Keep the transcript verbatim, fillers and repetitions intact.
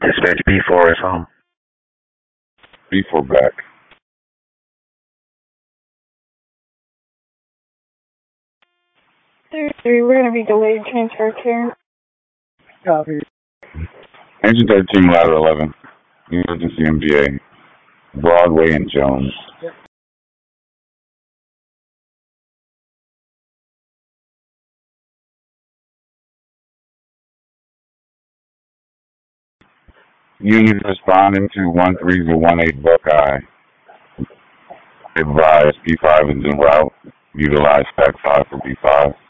Dispatch B four is home. B four back. thirty-three, we're going to be delayed transfer care. Copy. Engine thirteen, ladder eleven. Emergency M V A. Broadway and Jones. Yep. Unit responding to one three zero one eight Buckeye. Advise B five is en route. Utilize Stack five for B five.